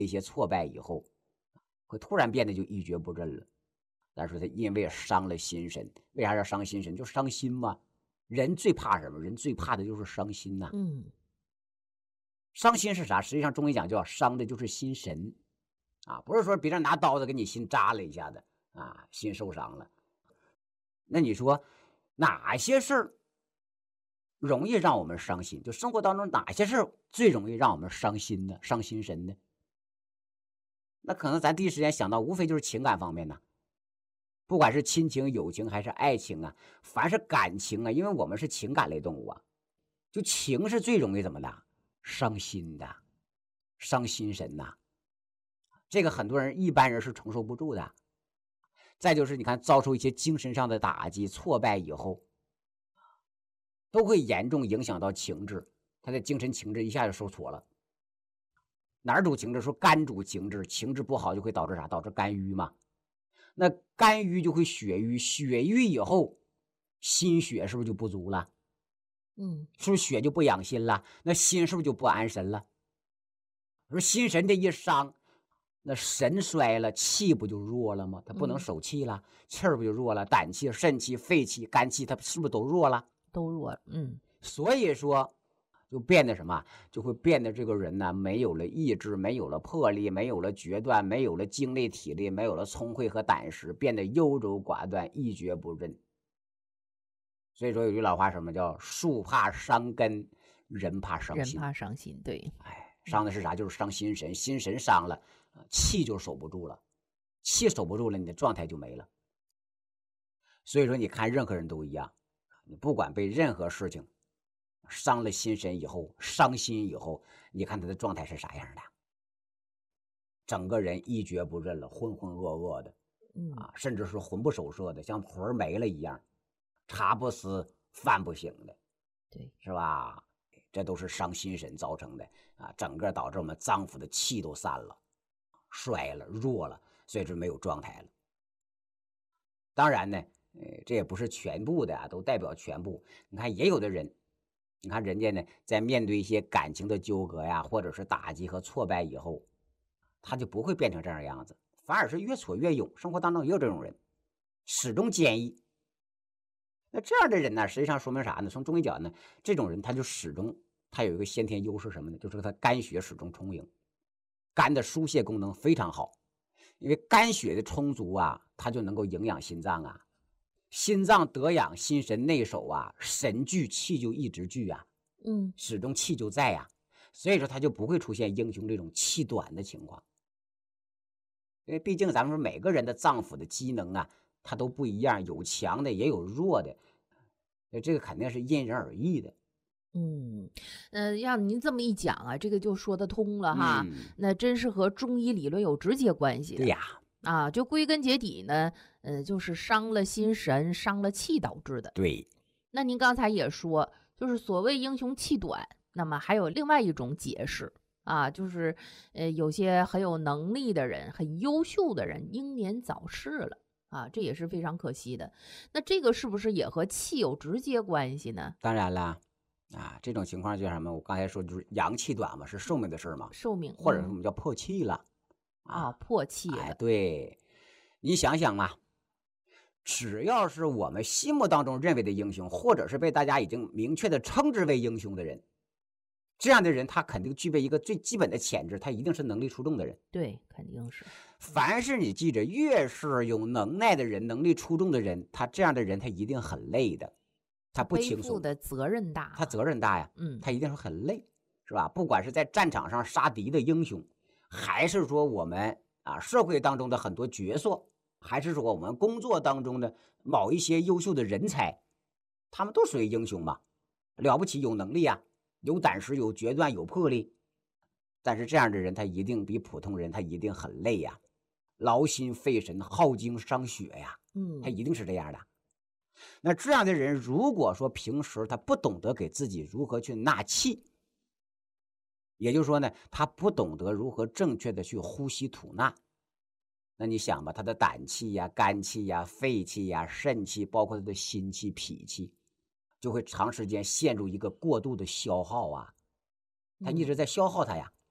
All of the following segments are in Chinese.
一些挫败以后，会突然变得就一蹶不振了。但是他因为伤了心神，为啥要伤心神？就伤心嘛。人最怕什么？人最怕的就是伤心呐。伤心是啥？实际上中医讲叫伤的就是心神啊，不是说别人拿刀子给你心扎了一下子啊，心受伤了。那你说哪些事儿容易让我们伤心？就生活当中哪些事儿最容易让我们伤心呢？伤心神呢？那可能咱第一时间想到，无非就是情感方面呢。不管是亲情、友情还是爱情啊，凡是感情啊，因为我们是情感类动物啊，就情是最容易怎么的伤心的，伤心神呐。这个很多人一般人是承受不住的。再就是你看，遭受一些精神上的打击、挫败以后，都会严重影响到情志，他的精神情志一下就受挫了。哪儿主情志？说肝主情志，情志不好就会导致啥？导致肝郁嘛。那肝郁就会血瘀，血瘀以后，心血是不是就不足了？是不是血就不养心了？那心是不是就不安神了？说心神这一伤，那神衰了，气不就弱了吗？它不能守气了，气儿不就弱了？胆气、肾气、肺气、肝气，它是不是都弱了？ 都弱了。 所以说就变得什么？就会变得这个人呢，没有了意志，没有了魄力，没有了决断，没有了精力体力，没有了聪慧和胆识，变得优柔寡断，一蹶不振。所以说有句老话，什么叫树怕伤根，人怕伤心。 人怕伤心，对。 伤的是啥？就是伤心神，心神伤了，气就守不住了，气守不住了，你的状态就没了。所以说你看任何人都一样，你不管被任何事情伤了心神以后，伤心以后，你看他的状态是啥样的？整个人一蹶不振了，浑浑噩噩的，甚至是魂不守舍的，像魂没了一样，茶不思饭不醒的， 对， 是吧？这都是伤心神造成的啊，整个导致我们脏腑的气都散了，衰了，弱了，所以说没有状态了。当然呢，这也不是全部的啊，都代表全部。你看，也有的人，你看人家呢，在面对一些感情的纠葛呀，或者是打击和挫败以后，他就不会变成这样的样子，反而是越挫越勇。生活当中也有这种人，始终坚毅。那这样的人呢，实际上说明啥呢？从中医讲呢，这种人他就始终他有一个先天优势什么呢？就是他肝血始终充盈，肝的疏泄功能非常好。因为肝血的充足啊，它就能够营养心脏啊，心脏得养，心神内守啊，神聚气就一直聚啊，始终气就在啊，所以说他就不会出现英雄这种气短的情况。因为毕竟咱们说每个人的脏腑的机能啊，它都不一样，有强的也有弱的，这个肯定是因人而异的。 让您这么一讲啊，这个就说得通了哈。那真是和中医理论有直接关系的。 对呀， 就归根结底呢，就是伤了心神、伤了气导致的。 对。 那您刚才也说，就是所谓英雄气短，那么还有另外一种解释啊，就是有些很有能力的人、很优秀的人英年早逝了啊，这也是非常可惜的。那这个是不是也和气有直接关系呢？ 当然了。这种情况叫什么？我刚才说就是阳气短嘛，是寿命的事嘛， 寿命， 或者说我们叫破气了。 破气了。 对，你想想嘛，只要是我们心目当中认为的英雄，或者是被大家已经明确的称之为英雄的人，这样的人他肯定具备一个最基本的潜质，他一定是能力出众的人。 对，肯定是。 凡是你记着，越是有能耐的人、能力出众的人，他这样的人他一定很累的。他不轻松， 背负的责任大， 他责任大呀，他一定是很累，是吧？不管是在战场上杀敌的英雄，还是说我们社会当中的很多角色，还是说我们工作当中的某一些优秀的人才，他们都属于英雄嘛，了不起，有能力啊，有胆识，有决断，有魄力。但是这样的人，他一定比普通人，他一定很累呀，劳心费神，耗精伤血呀，他一定是这样的。那这样的人，如果说平时他不懂得给自己如何去纳气，也就是说呢，他不懂得如何正确的去呼吸吐纳，那你想吧，他的胆气呀、肝气呀、肺气呀、肾气，包括他的心气、脾气，就会长时间陷入一个过度的消耗啊，他一直在消耗他呀。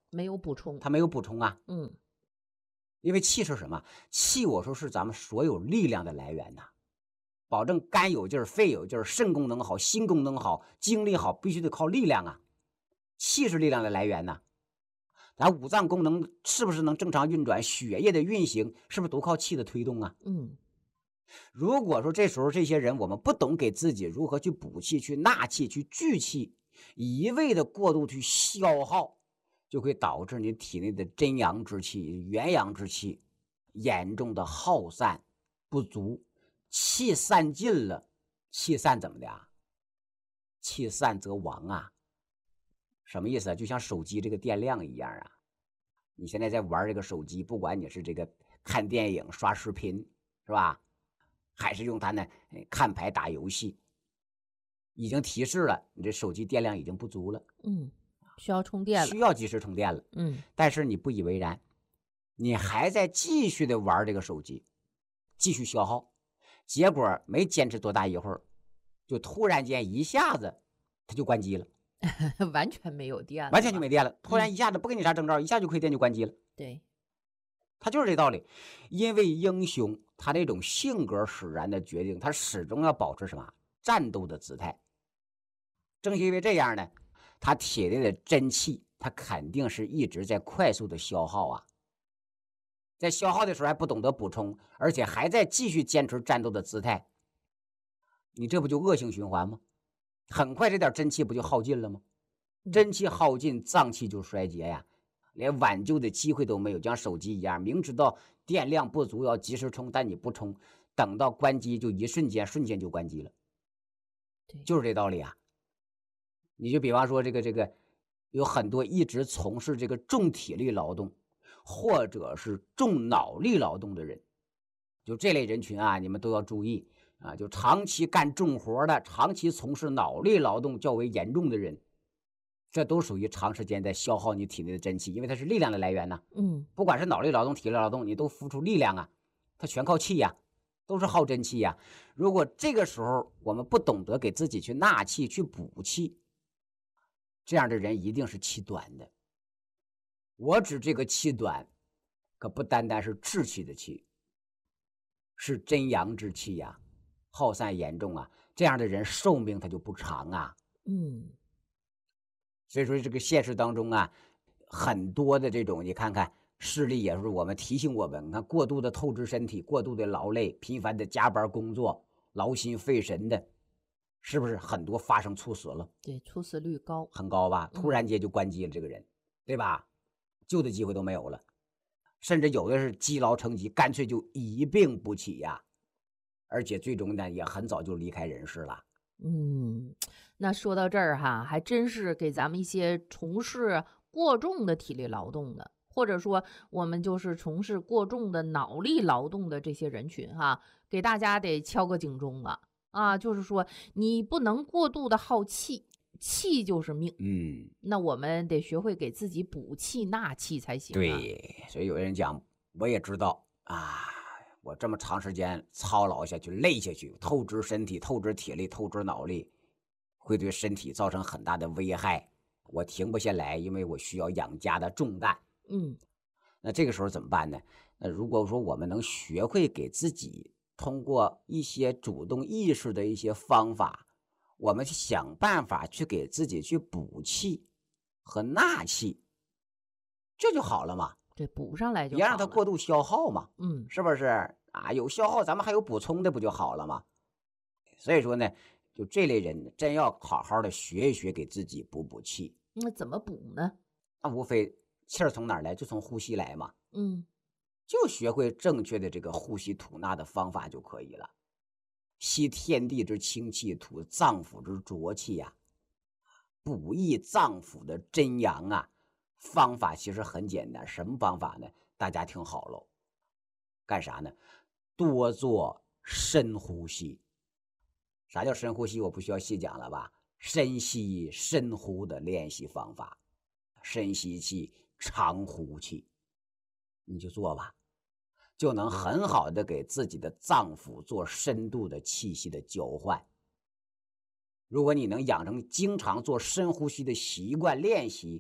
没有补充， 它没有补充啊。 嗯， 因为气是什么？气我说是咱们所有力量的来源呐，保证肝有劲儿、肺有劲儿、肾功能好、心功能好、精力好，必须得靠力量啊。气是力量的来源呐。咱五脏功能是不是能正常运转？血液的运行是不是都靠气的推动啊？ 嗯， 如果说这时候这些人我们不懂给自己如何去补气、去纳气、去聚气，一味的过度去消耗，就会导致你体内的真阳之气、元阳之气严重的耗散不足，气散尽了，气散怎么的啊？气散则亡啊！什么意思啊？就像手机这个电量一样啊！你现在在玩这个手机，不管你是这个看电影、刷视频，是吧？还是用它呢看牌、打游戏，已经提示了你这手机电量已经不足了， 需要充电了， 需要及时充电了。但是你不以为然，你还在继续的玩这个手机，继续消耗，结果没坚持多大一会儿，就突然间一下子它就关机了。 完全没有电了， 完全就没电了，突然一下子不给你啥征兆，一下就亏电就关机了。 对， 他就是这道理。因为英雄他这种性格使然的决定，他始终要保持什么战斗的姿态。正因为这样呢，他体内的真气，他肯定是一直在快速的消耗啊。在消耗的时候还不懂得补充，而且还在继续坚持战斗的姿态，你这不就恶性循环吗？很快这点真气不就耗尽了吗？真气耗尽，脏气就衰竭呀，连挽救的机会都没有，就像手机一样，明知道电量不足要及时充，但你不充，等到关机就一瞬间就关机了。就是这道理啊。你就比方说这个有很多一直从事这个重体力劳动或者是重脑力劳动的人，就这类人群啊，你们都要注意啊，就长期干重活的，长期从事脑力劳动较为严重的人，这都属于长时间在消耗你体内的真气，因为它是力量的来源呢。不管是脑力劳动、体力劳动，你都付出力量啊，它全靠气呀，都是耗真气呀。如果这个时候我们不懂得给自己去纳气、去补气，这样的人一定是气短的。我指这个气短，可不单单是志气的气，是真阳之气呀，耗散严重啊。这样的人寿命他就不长啊。所以说这个现实当中啊，很多的这种你看看事例也是我们提醒我们，你看过度的透支身体，过度的劳累，频繁的加班工作，劳心费神的，是不是很多发生猝死了？ 对，猝死率高， 很高吧？突然间就关机了，这个人，对吧？救的机会都没有了，甚至有的是积劳成疾，干脆就一病不起呀，而且最终呢也很早就离开人世了。 那说到这儿哈，还真是给咱们一些从事过重的体力劳动的，或者说我们就是从事过重的脑力劳动的这些人群哈，给大家得敲个警钟了啊！就是说你不能过度的耗气，气就是命。那我们得学会给自己补气纳气才行。 对，所以有人讲，我也知道啊，我这么长时间操劳下去、累下去，透支身体、透支体力、透支脑力，会对身体造成很大的危害。我停不下来，因为我需要养家的重担。那这个时候怎么办呢？那如果说我们能学会给自己通过一些主动意识的一些方法，我们去想办法去给自己去补气和纳气，这就好了嘛。 对，补上来就好了， 别让它过度消耗嘛。是不是啊？有消耗咱们还有补充的，不就好了吗？所以说呢，就这类人真要好好的学一学，给自己补补气。 那怎么补呢？ 那无非气儿从哪儿来，就从呼吸来嘛。就学会正确的这个呼吸吐纳的方法就可以了。吸天地之清气，吐脏腑之浊气呀，补益脏腑的真阳啊。方法其实很简单，什么方法呢？大家听好喽，干啥呢？多做深呼吸。啥叫深呼吸？我不需要细讲了吧？深吸深呼的练习方法，深吸气，长呼气，你就做吧，就能很好的给自己的脏腑做深度的气息的交换。如果你能养成经常做深呼吸的习惯练习，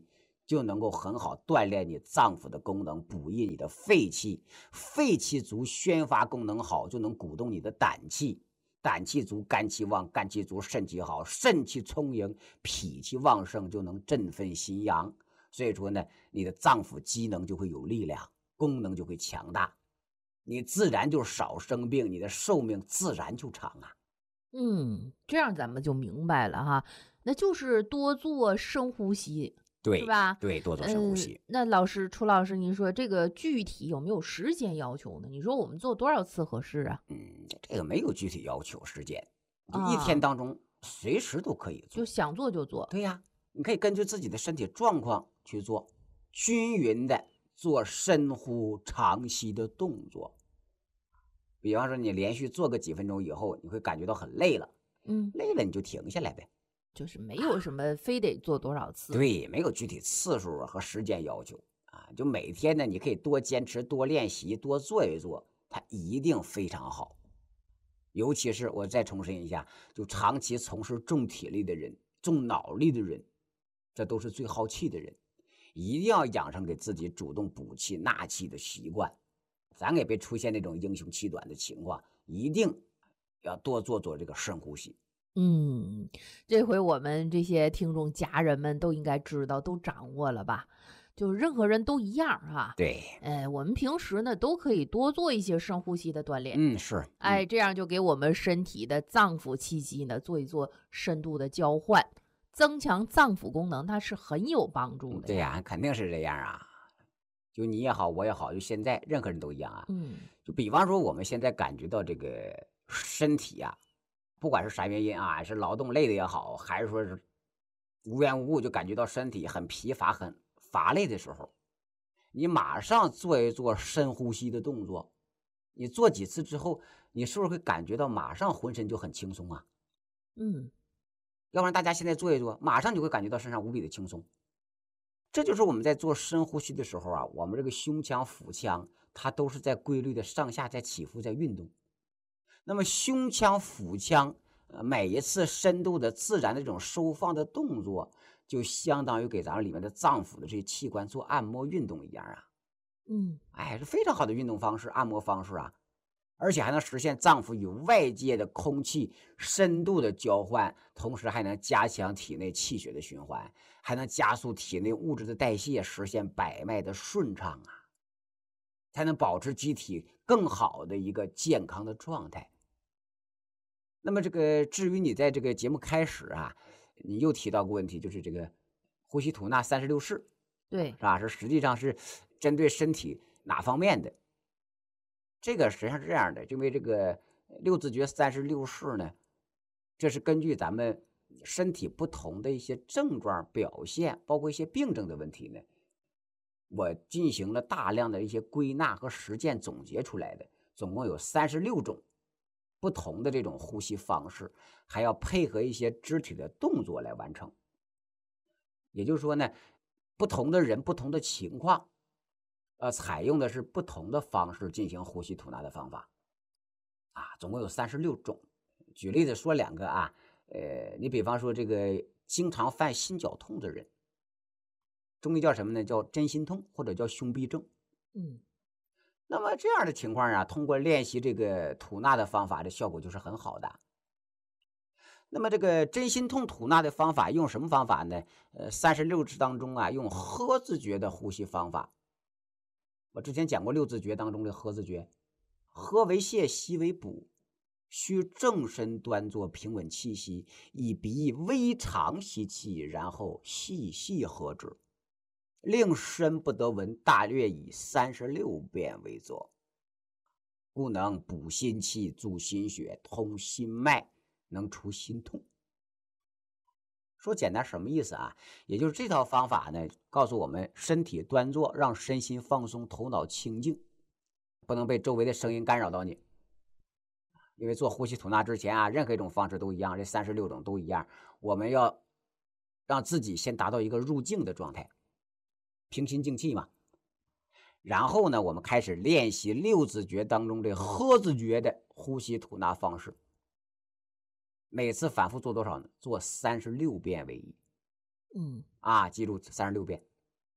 就能够很好锻炼你脏腑的功能，补益你的肺气。肺气足，宣发功能好，就能鼓动你的胆气。胆气足，肝气旺；肝气足，肾气好；肾气充盈，脾气旺盛，就能振奋心阳。所以说呢，你的脏腑机能就会有力量，功能就会强大，你自然就少生病，你的寿命自然就长啊。 这样咱们就明白了哈，那就是多做深呼吸， 对， 是吧？ 对，多做深呼吸。 那楚老师，您说这个具体有没有时间要求呢？你说我们做多少次合适啊？ 这个没有具体要求时间，就一天当中随时都可以做， 就想做就做。 对呀，你可以根据自己的身体状况去做，均匀的做深呼长吸的动作。比方说你连续做个几分钟以后，你会感觉到很累了，累了你就停下来呗， 就是没有什么非得做多少次。 对，没有具体次数和时间要求啊，就每天呢，你可以多坚持、多练习、多做一做，它一定非常好。尤其是我再重申一下，就长期从事重体力的人、重脑力的人，这都是最耗气的人，一定要养成给自己主动补气纳气的习惯。咱也别出现那种英雄气短的情况，一定要多做这个深呼吸。 这回我们这些听众家人们都应该知道，都掌握了吧？就任何人都一样啊。 对， 我们平时呢都可以多做一些深呼吸的锻炼。 是， 这样就给我们身体的脏腑气机呢做一做深度的交换，增强脏腑功能，它是很有帮助的。 对呀，肯定是这样啊。就你也好，我也好，就现在任何人都一样啊。就比方说我们现在感觉到这个身体啊，不管是啥原因啊，是劳动累的也好，还是说是无缘无故就感觉到身体很疲乏、很乏累的时候，你马上做一做深呼吸的动作。你做几次之后，你是不是会感觉到马上浑身就很轻松啊？要不然大家现在做一做，马上就会感觉到身上无比的轻松。这就是我们在做深呼吸的时候啊，我们这个胸腔、腹腔它都是在规律的上下在起伏、在运动。那么胸腔、腹腔每一次深度的自然的这种收放的动作，就相当于给咱们里面的脏腑的这些器官做按摩运动一样啊。是非常好的运动方式、按摩方式啊，而且还能实现脏腑与外界的空气深度的交换，同时还能加强体内气血的循环，还能加速体内物质的代谢，实现百脉的顺畅啊，才能保持机体更好的一个健康的状态。那么至于你在这个节目开始啊，你又提到过问题，就是这个呼吸吐纳36式， 对， 是吧？是实际上是针对身体哪方面的？这个实际上是这样的，因为这个六字诀36式呢，这是根据咱们身体不同的一些症状表现，包括一些病症的问题呢，我进行了大量的一些归纳和实践总结出来的，总共有36种不同的这种呼吸方式，还要配合一些肢体的动作来完成。也就是说呢，不同的人、不同的情况，采用的是不同的方式进行呼吸吐纳的方法啊，总共有36种。举例子说两个啊，你比方说这个经常犯心绞痛的人，中医叫什么呢？叫真心痛或者叫胸痹症。那么这样的情况啊，通过练习这个吐纳的方法，这效果就是很好的。那么这个真心痛吐纳的方法用什么方法呢？36式当中啊，用呵字诀的呼吸方法。我之前讲过六字诀当中的呵字诀，呵为泻，吸为补，需正身端坐，平稳气息，以鼻微长吸气，然后细细呵之，令身不得闻，大略以36遍为作，故能补心气，助心血，通心脉，能除心痛。说简单什么意思啊？也就是这套方法呢，告诉我们身体端坐，让身心放松，头脑清静，不能被周围的声音干扰到你。因为做呼吸吐纳之前啊，任何一种方式都一样，这36种都一样，我们要让自己先达到一个入静的状态，平心静气嘛。然后呢，我们开始练习六字诀当中的呵字诀的呼吸吐纳方式。每次反复做多少呢？做36遍为宜。记住36遍。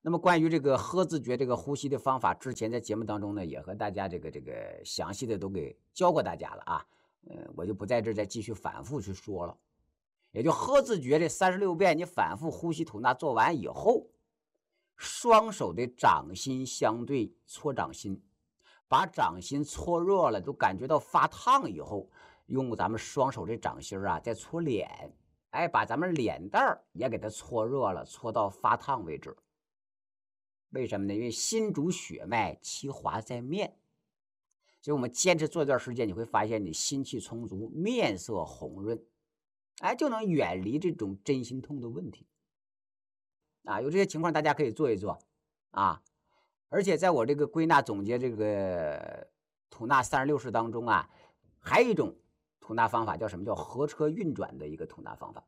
那么关于这个喝自觉这个呼吸的方法，之前在节目当中呢，也和大家这个详细的都给教过大家了啊。我就不在这儿再继续反复去说了。也就喝自觉这36遍，你反复呼吸吐纳做完以后，双手的掌心相对搓掌心，把掌心搓热了，都感觉到发烫以后，用咱们双手的掌心啊，再搓脸，把咱们脸蛋儿也给它搓热了，搓到发烫为止。为什么呢？因为心主血脉，气华在面。所以我们坚持做一段时间，你会发现你心气充足，面色红润，就能远离这种真心痛的问题。有这些情况大家可以做一做啊。而且在我这个归纳总结这个吐纳36式当中啊，还有一种吐纳方法叫什么？叫合车运转的一个吐纳方法。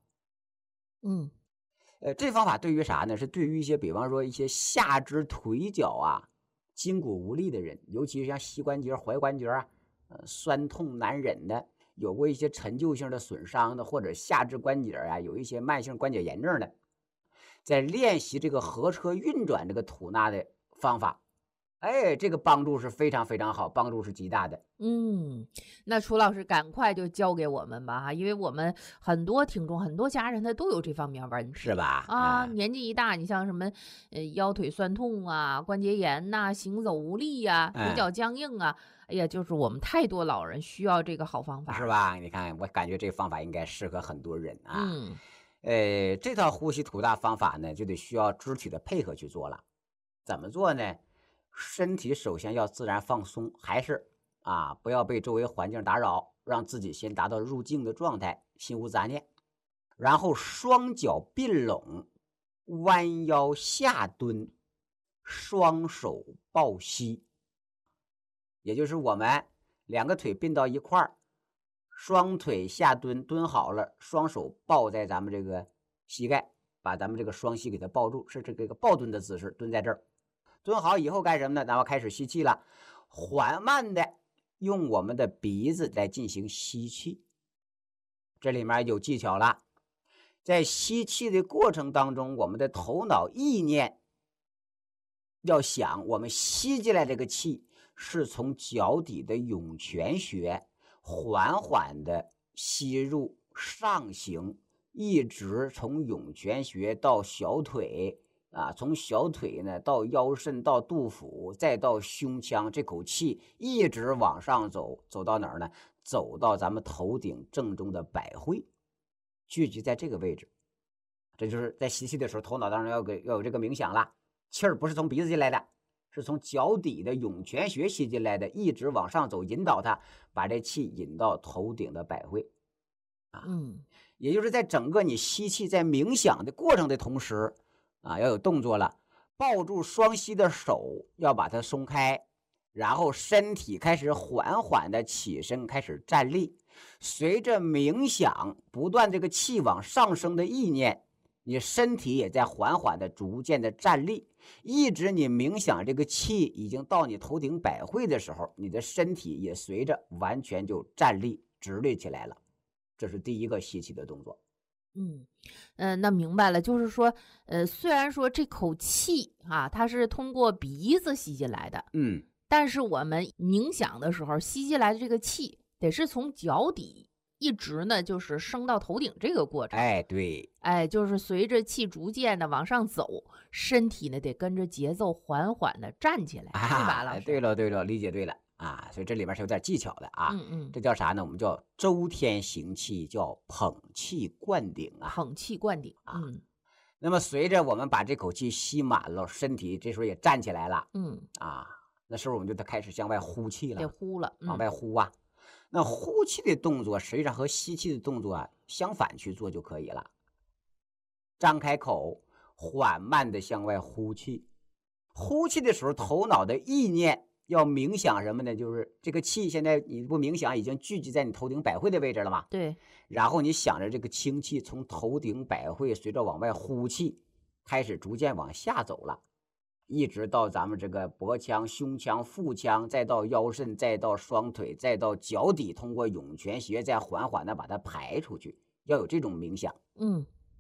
这方法对于啥呢？是对于一些比方说一些下肢腿脚啊筋骨无力的人，尤其是像膝关节、踝关节酸痛难忍的，有过一些陈旧性的损伤的，或者下肢关节有一些慢性关节炎症的，在练习这个合车运转这个吐纳的方法，这个帮助是非常非常好，帮助是极大的。 那楚老师赶快就教给我们吧，因为我们很多听众、很多家人他都有这方面问题， 是吧？ 年纪一大，你像什么腰腿酸痛啊、关节炎呐、行走无力啊、腿脚僵硬啊，就是我们太多老人需要这个好方法， 是吧？你看，我感觉这个方法应该适合很多人啊。这套呼吸吐纳方法呢，就得需要肢体的配合去做了。怎么做呢？身体首先要自然放松，还是不要被周围环境打扰，让自己先达到入静的状态，心无杂念。然后双脚并拢，弯腰下蹲，双手抱膝，也就是我们两个腿并到一块儿，双腿下蹲，蹲好了，双手抱在咱们这个膝盖，把咱们这个双膝给它抱住，是这个抱蹲的姿势，蹲在这儿。蹲好以后干什么呢？咱们开始吸气了，缓慢的用我们的鼻子来进行吸气。这里面有技巧了，在吸气的过程当中，我们的头脑意念要想，我们吸进来这个气是从脚底的涌泉穴缓缓的吸入上行，一直从涌泉穴到小腿从小腿呢到腰肾到肚腹再到胸腔，这口气一直往上走，走到哪儿呢？走到咱们头顶正中的百会，聚集在这个位置。这就是在吸气的时候，头脑当中要有这个冥想了，气儿不是从鼻子进来的，是从脚底的涌泉穴吸进来的，一直往上走，引导它，把这气引到头顶的百会也就是在整个你吸气在冥想的过程的同时要有动作了，抱住双膝的手要把它松开，然后身体开始缓缓的起身，开始站立。随着冥想不断这个气往上升的意念，你身体也在缓缓的逐渐的站立，一直你冥想这个气已经到你头顶百会的时候，你的身体也随着完全就站立直立起来了。这是第一个吸气的动作。 那明白了，就是说，虽然说这口气它是通过鼻子吸进来的，但是我们冥想的时候吸进来的这个气，得是从脚底一直呢，就是升到头顶这个过程。 对， 就是随着气逐渐的往上走，身体呢得跟着节奏缓缓的站起来，对吧，老师？ 对了，理解对了所以这里面是有点技巧的这叫啥呢？我们叫周天行气，叫捧气灌顶捧气灌顶那么随着我们把这口气吸满了，身体这时候也站起来了那时候我们就得开始向外呼气了， 得呼了往外呼那呼气的动作实际上和吸气的动作相反去做就可以了。张开口，缓慢的向外呼气。呼气的时候，头脑的意念要冥想什么呢？就是这个气现在你不冥想已经聚集在你头顶百会的位置了吗？ 对。 然后你想着这个清气从头顶百会随着往外呼气，开始逐渐往下走了，一直到咱们这个脖腔、胸腔、腹腔，再到腰肾，再到双腿，再到脚底，通过涌泉穴再缓缓的把它排出去，要有这种冥想。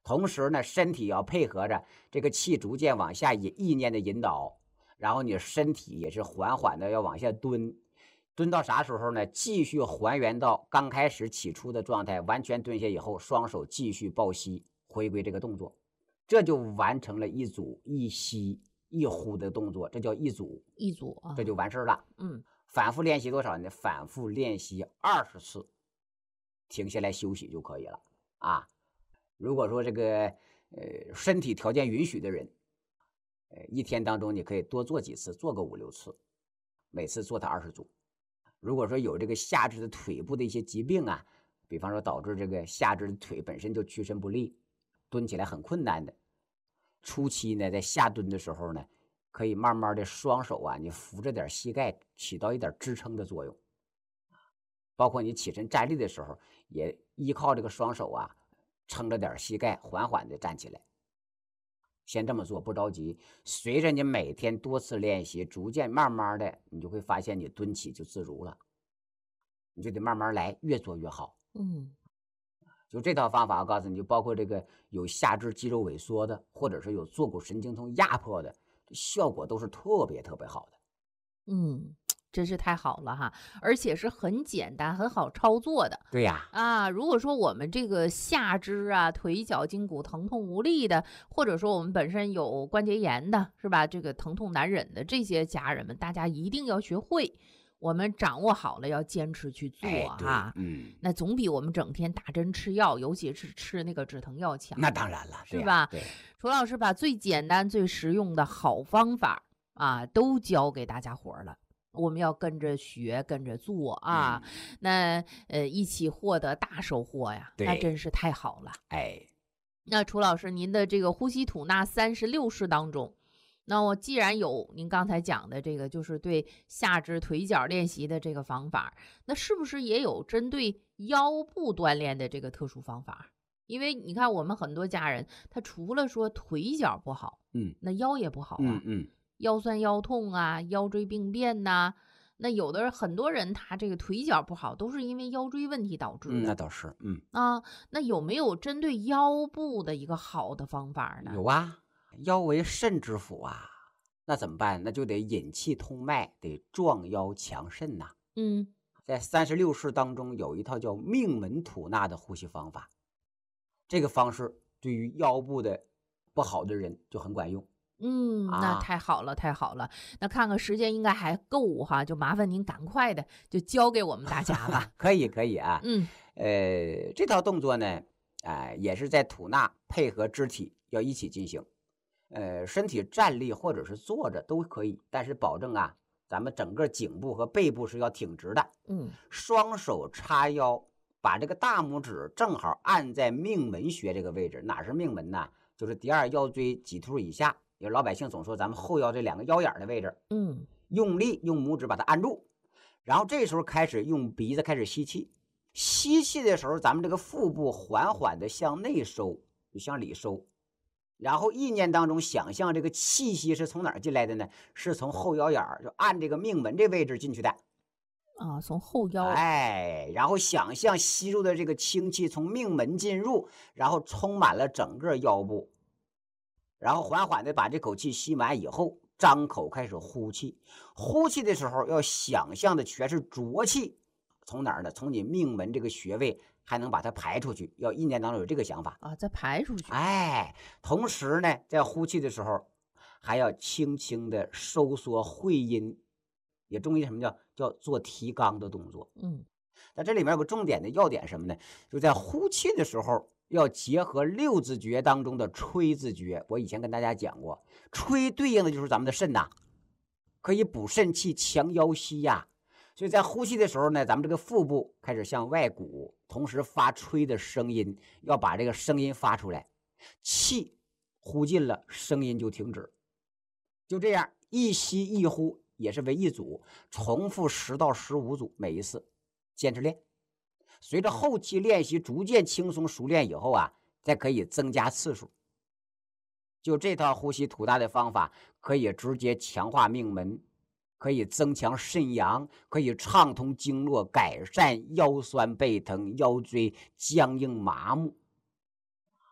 同时呢，身体要配合着这个气逐渐往下引，意念的引导，然后你身体也是缓缓的要往下蹲，蹲到啥时候呢？继续还原到刚开始起初的状态，完全蹲下以后，双手继续抱膝，回归这个动作，这就完成了一组一吸一呼的动作，这叫一组，这就完事了。反复练习多少呢？反复练习20次，停下来休息就可以了啊。如果说这个身体条件允许的人，一天当中你可以多做几次，做个5、6次，每次做它20组。如果说有这个下肢的腿部的一些疾病啊，比方说导致这个下肢的腿本身就屈伸不利，蹲起来很困难的，初期呢，在下蹲的时候呢，可以慢慢的双手啊，你扶着点膝盖，起到一点支撑的作用。包括你起身站立的时候，也依靠这个双手啊，撑着点膝盖，缓缓的站起来。先这么做，不着急。随着你每天多次练习，逐渐慢慢的，你就会发现你蹲起就自如了。你就得慢慢来，越做越好。就这套方法，我告诉你，就包括这个有下肢肌肉萎缩的，或者是有坐骨神经痛压迫的，效果都是特别特别好的。 真是太好了哈，而且是很简单、很好操作的。 对呀， 如果说我们这个下肢啊、腿脚筋骨疼痛无力的，或者说我们本身有关节炎的，是吧？这个疼痛难忍的这些家人们，大家一定要学会，我们掌握好了，要坚持去做哈。那总比我们整天打针吃药，尤其是吃那个止疼药强。 那当然了， 是吧？ 对， 楚老师把最简单、最实用的好方法啊，都教给大家伙了。我们要跟着学，跟着做啊，那一起获得大收获呀，那真是太好了。那楚老师，您的这个呼吸吐纳36式当中，那我既然有您刚才讲的这个，就是对下肢腿脚练习的这个方法，那是不是也有针对腰部锻炼的这个特殊方法？因为你看，我们很多家人，他除了说腿脚不好，那腰也不好啊。腰酸腰痛啊，腰椎病变呐，那有的很多人他这个腿脚不好，都是因为腰椎问题导致的。 那倒是， 那有没有针对腰部的一个好的方法呢？ 有啊，腰为肾之府啊，那怎么办？那就得引气通脉，得壮腰强肾呐。在36式当中有一套叫命门吐纳的呼吸方法，这个方式对于腰部的不好的人就很管用。 那太好了，太好了。那看看时间应该还够哈，就麻烦您赶快的就教给我们大家吧。 可以啊。这套动作呢，也是在吐纳配合肢体要一起进行。身体站立或者是坐着都可以，但是保证啊，咱们整个颈部和背部是要挺直的。双手叉腰，把这个大拇指正好按在命门穴这个位置。哪是命门呢？就是第2腰椎棘突以下。有老百姓总说咱们后腰这2个腰眼的位置，用力用拇指把它按住，然后这时候开始用鼻子开始吸气。吸气的时候，咱们这个腹部缓缓的向内收，就向里收，然后意念当中想象这个气息是从哪儿进来的呢？是从后腰眼就按这个命门这位置进去的。 从后腰。 然后想象吸入的这个清气从命门进入，然后充满了整个腰部。然后缓缓的把这口气吸满以后，张口开始呼气。呼气的时候要想象的全是浊气，从哪儿呢？从你命门这个穴位，还能把它排出去。要意念当中有这个想法再排出去。 同时呢，在呼气的时候，还要轻轻的收缩会阴，也中医什么叫做提肛的动作。那这里面有个重点的要点什么呢？就在呼气的时候。要结合6字诀当中的吹字诀，我以前跟大家讲过，吹对应的就是咱们的肾呐，可以补肾气、强腰膝呀。所以在呼气的时候呢，咱们这个腹部开始向外鼓，同时发吹的声音，要把这个声音发出来，气呼进了，声音就停止。就这样，一吸一呼也是为一组，重复10到15组，每一次坚持练。随着后期练习逐渐轻松熟练以后啊，再可以增加次数。就这套呼吸吐纳的方法，可以直接强化命门，可以增强肾阳，可以畅通经络，改善腰酸背疼、腰椎僵硬麻木。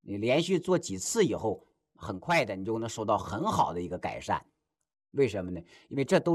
你连续做几次以后，很快的你就能收到很好的一个改善。为什么呢？因为这都